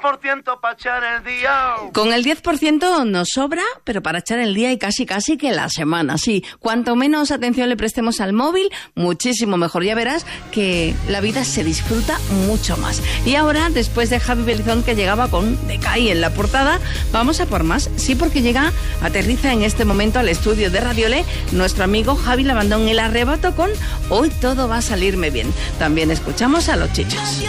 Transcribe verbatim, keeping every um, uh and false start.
por ciento para echar el día. Con el diez por ciento nos sobra, pero para echar el día y casi casi que la semana. Sí, cuanto menos atención le prestemos al móvil, muchísimo mejor. Ya verás que la vida se disfruta mucho más. Y ahora, después de Javi Belizón, que llegaba con Decay en la portada, vamos a por más. Sí, porque llega, aterriza en este momento al estudio de Radiole nuestro amigo Javi Labandón, el arrebato con Hoy todo va a salirme bien. También escuchamos a Los Chichos.